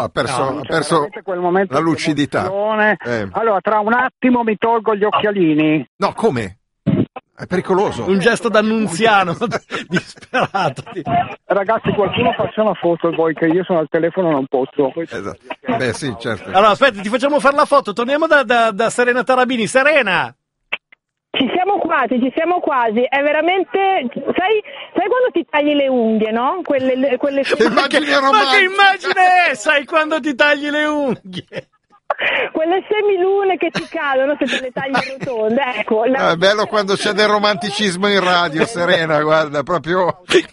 Ha perso quel momento la lucidità. Allora, tra un attimo mi tolgo gli occhialini. No, come? È pericoloso. Un gesto d'annunziano disperato. Ragazzi, qualcuno faccia una foto voi, che io sono al telefono, non posso. Esatto. Beh, sì, certo. Allora, aspetta, ti facciamo fare la foto. Torniamo da Serena Tarabini. Serena! Ci siamo quasi. È veramente. Sai quando ti tagli le unghie, no? Quelle Ma che immagine è? Sai quando ti tagli le unghie? Quelle semilune che ti cadono se te le tagli rotonde, ecco. È bello quando c'è del romanticismo in radio, Serena, guarda, proprio. Ed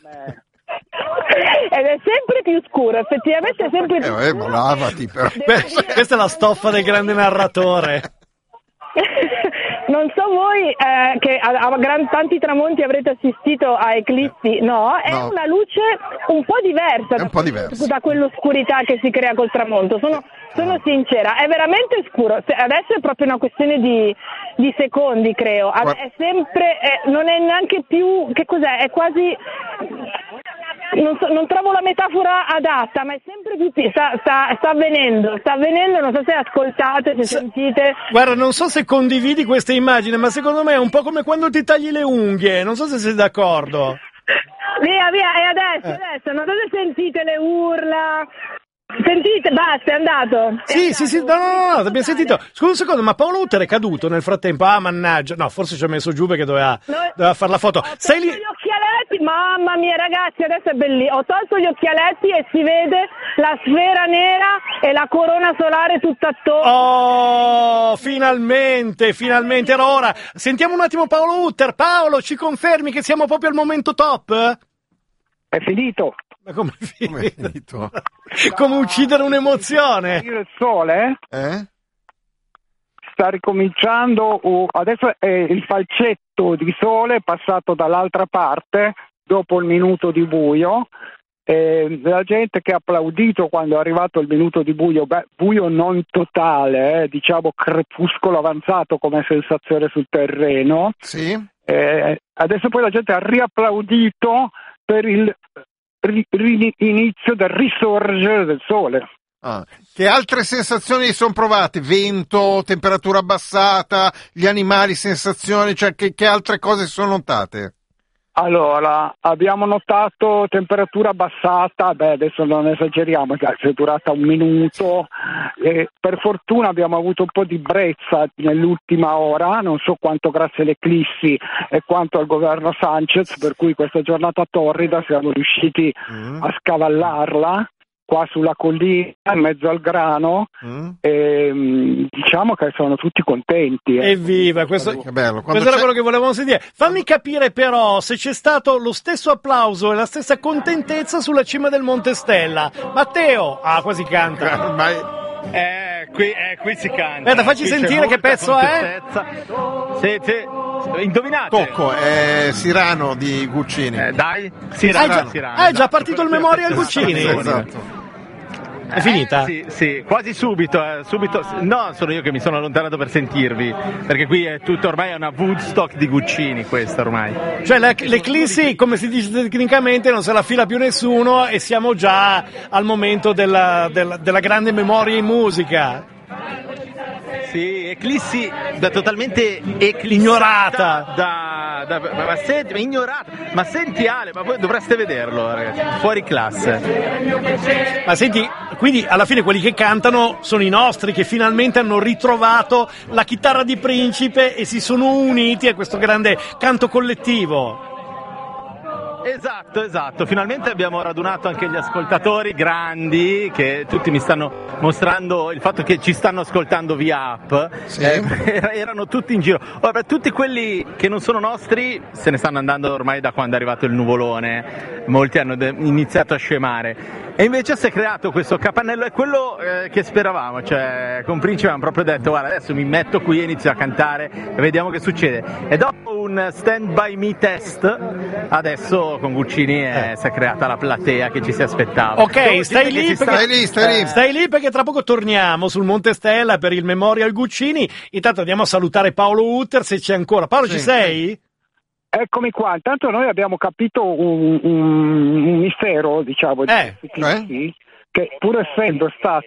è sempre più scuro, effettivamente è sempre più scuro. Ma lavati, però. Questa è la stoffa del grande narratore. Non so voi che a tanti tramonti avrete assistito a eclissi, no? È una luce un po' diversa, da quell'oscurità che si crea col tramonto, sono sincera, è veramente scuro, adesso è proprio una questione di secondi, creo, è sempre, non è neanche più, che cos'è, è quasi... Non trovo la metafora adatta, ma è sempre più sta avvenendo, non so se ascoltate, se sentite. Guarda, non so se condividi questa immagine, ma secondo me è un po' come quando ti tagli le unghie, non so se sei d'accordo. Via, e adesso, non so se sentite le urla. Sentite, basta, è andato. Sì, no, abbiamo sentito. Scusa un secondo, ma Paolo Utter è caduto nel frattempo? Ah, mannaggia. No, forse ci ha messo giù perché doveva fare la foto. Sei lì? Gli occhialetti, mamma mia, ragazzi, adesso è bellissimo. Ho tolto gli occhialetti e si vede la sfera nera e la corona solare tutta attorno. Oh, finalmente. Allora, sentiamo un attimo Paolo Utter. Paolo, ci confermi che siamo proprio al momento top? È finito. Ma come è finito? Come uccidere un'emozione? Il sole sta ricominciando, adesso è il falcetto di sole passato dall'altra parte dopo il minuto di buio. La gente che ha applaudito quando è arrivato il minuto di buio, buio non totale, diciamo crepuscolo avanzato come sensazione sul terreno. Sì. Adesso poi la gente ha riapplaudito per il inizio del risorgere del sole. Che altre sensazioni sono provate? Vento, temperatura abbassata, gli animali, sensazioni, cioè che altre cose sono notate? Allora, abbiamo notato temperatura abbassata, adesso non esageriamo, è durata un minuto, per fortuna abbiamo avuto un po' di brezza nell'ultima ora, non so quanto grazie all'eclissi e quanto al governo Sanchez, per cui questa giornata torrida siamo riusciti a scavallarla qua sulla collina, in mezzo al grano, e diciamo che sono tutti contenti. Evviva, questo che bello. Questo era quello che volevamo sentire. Fammi capire però se c'è stato lo stesso applauso e la stessa contentezza sulla cima del Monte Stella. Matteo, quasi canta. Qui si canta. Aspetta, facci sentire che pezzo è. Sì, indovinate. Tocco, è Cyrano di Guccini. Dai, Cyrano. È già partito il Memorial Guccini. Esatto. È finita? Sì, quasi subito. No, sono io che mi sono allontanato per sentirvi, perché qui è tutto, ormai è una Woodstock di Guccini questa ormai. Cioè l'eclissi, come si dice tecnicamente, non se la fila più nessuno e siamo già al momento della grande memoria in musica. Sì, eclissi totalmente ignorata. Ignorata. Ma senti Ale, ma voi dovreste vederlo, ragazzi, fuori classe. Ma senti, quindi alla fine quelli che cantano sono i nostri, che finalmente hanno ritrovato la chitarra di Principe e si sono uniti a questo grande canto collettivo. Esatto, finalmente abbiamo radunato anche gli ascoltatori grandi, che tutti mi stanno mostrando il fatto che ci stanno ascoltando via app. Sì. Erano tutti in giro. Ora, tutti quelli che non sono nostri se ne stanno andando ormai da quando è arrivato il nuvolone, molti hanno iniziato a scemare. E invece si è creato questo capannello, è quello che speravamo, cioè con Principe abbiamo proprio detto guarda adesso mi metto qui e inizio a cantare e vediamo che succede. E dopo un Stand By Me test, adesso con Guccini si è creata la platea che ci si aspettava. Ok, stai lì perché tra poco torniamo sul Monte Stella per il Memorial Guccini. Intanto andiamo a salutare Paolo Utter se c'è ancora. Paolo, ci sei? Eccomi qua, intanto noi abbiamo capito un mistero, diciamo, che che pur essendo stato